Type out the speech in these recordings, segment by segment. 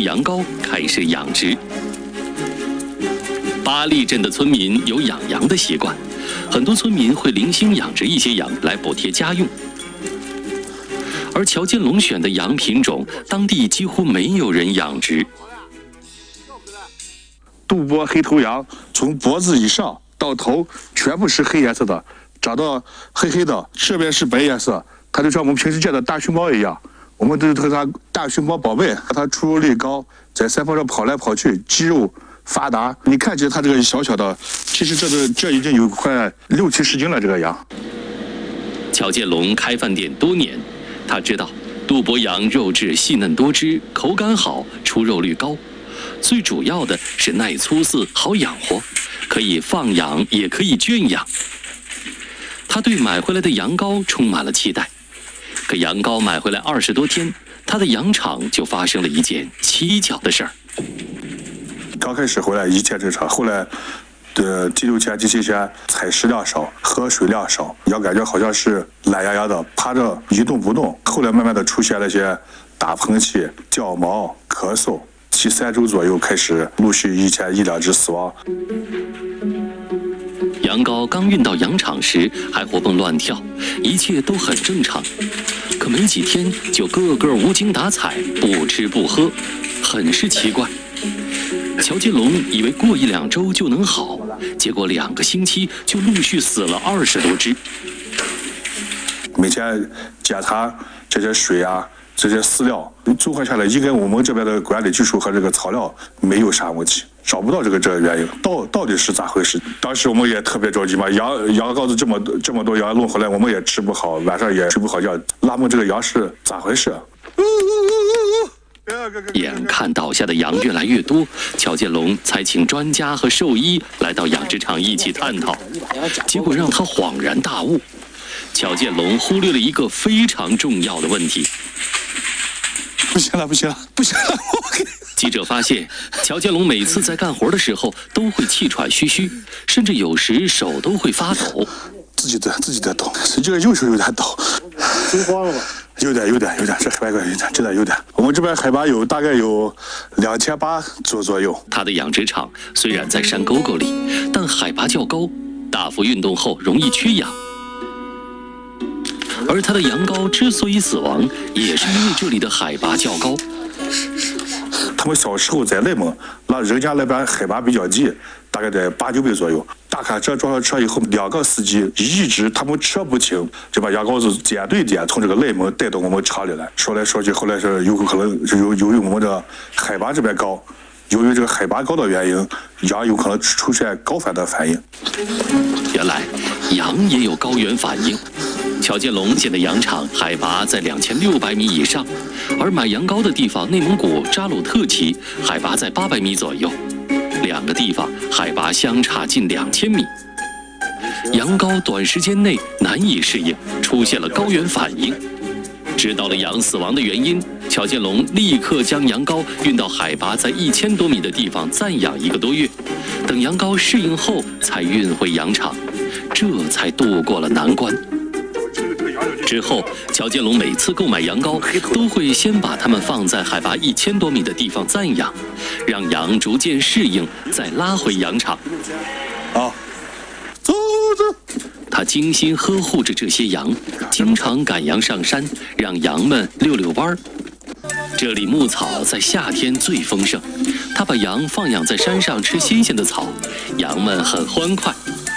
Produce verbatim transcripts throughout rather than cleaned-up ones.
羊羔开始养殖。巴利镇的村民有养羊的习惯，很多村民会零星养殖一些羊来补贴家用。而乔建龙选的羊品种，当地几乎没有人养殖。 杜波黑头羊从脖子以上到头全部是黑颜色的，长得黑黑的，这边是白颜色，它就像我们平时见的大熊猫一样。我们都和它大熊猫宝贝，它出肉率高，在山坡上跑来跑去，肌肉发达。你看起来它这个小小的，其实这个这已经有快六七十斤了。这个羊。 乔建龙开饭店多年，他知道杜博羊肉质细嫩多汁，口感好，出肉率高。最主要的是耐粗饲，好养活，可以放养，也可以圈养。他对买回来的羊羔充满了期待。可羊羔买回来二十多天，他的羊场就发生了一件蹊跷的事儿。 刚开始回来一切正常，后来的第六天、第七天采食量少，喝水量少，羊感觉好像是懒洋洋的，趴着一动不动。后来慢慢的出现了一些打喷嚏、掉毛、咳嗽。第三周左右开始陆续一天一两只死亡。 羊羔刚运到羊场时还活蹦乱跳，一切都很正常。可没几天就个个无精打采，不吃不喝，很是奇怪。乔建龙以为过一两周就能好，结果两个星期就陆续死了二十多只。 每天检查这些水啊，这些饲料，综合下来，应该我们这边的管理技术和这个草料没有啥问题。找不到这个这个原因，到到底是咋回事？当时我们也特别着急嘛，羊羊羔子这么这么多羊弄回来，我们也吃不好，晚上也睡不好觉。拉蒙这个羊是咋回事？ 眼看倒下的羊越来越多，乔建龙才请专家和兽医来到养殖场一起探讨。结果让他恍然大悟，乔建龙忽略了一个非常重要的问题。 不行了，不行了，不行了！ 记者发现，乔建龙每次在干活的时候都会气喘吁吁，甚至有时手都会发抖。 自己在自己在抖，这个右手有点抖。 惊慌了吧？ 有点，有点，有点，这海拔有点，真的有点。我们这边海拔有大概有两千八左左右。 他的养殖场虽然在山沟沟里，但海拔较高，大幅运动后容易缺氧。而他的羊羔之所以死亡，也是因为这里的海拔较高。 他们小时候在内蒙，那人家那边海拔比较低，大概在八九倍左右。大卡车装上车以后，两个司机一直他们车不停，就把羊羔子点对点从这个内蒙带到我们厂里来。说来说去，后来是有可能是由由于我们的海拔这边高，由于这个海拔高的原因，羊有可能出现高反的反应。 原来羊也有高原反应。乔建龙建的羊场海拔在两千六百米以上，而买羊羔的地方内蒙古扎鲁特旗海拔在八百米左右，两个地方海拔相差近两千米。羊羔短时间内难以适应，出现了高原反应。知道了羊死亡的原因，乔建龙立刻将羊羔运到海拔在一千多米的地方暂养一个多月，等羊羔适应后才运回羊场，这才度过了难关。之后，乔建龙每次购买羊羔，都会先把它们放在海拔一千多米的地方暂养，让羊逐渐适应，再拉回羊场。 好，走走。 他精心呵护着这些羊，经常赶羊上山，让羊们溜溜弯儿。这里牧草在夏天最丰盛，他把羊放养在山上吃新鲜的草，羊们很欢快。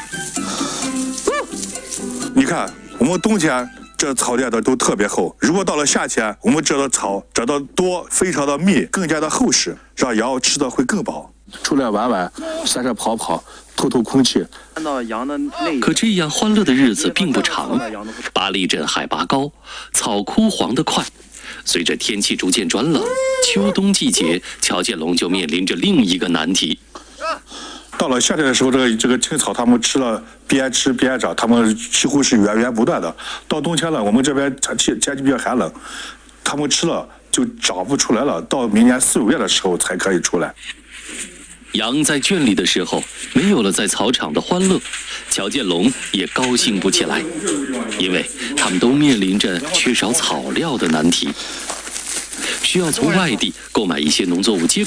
你看，我们冬天这草垫的都特别厚，如果到了夏天，我们这的草长得多，非常的密，更加的厚实，让羊吃的会更饱。出来玩玩，山上跑跑，透透空气。 看到羊的内。 可这样欢乐的日子并不长。巴利镇海拔高，草枯黄得快。随着天气逐渐转冷，秋冬季节，乔建龙就面临着另一个难题。 到了夏天的时候，这个这个青草，他们吃了边吃边长，他们几乎是源源不断的。到冬天了，我们这边天气天气比较寒冷，他们吃了就长不出来了，到明年四五月的时候才可以出来。 羊在圈里的时候，没有了在草场的欢乐，乔建龙也高兴不起来，因为他们都面临着缺少草料的难题。 需要从外地购买一些农作物接口。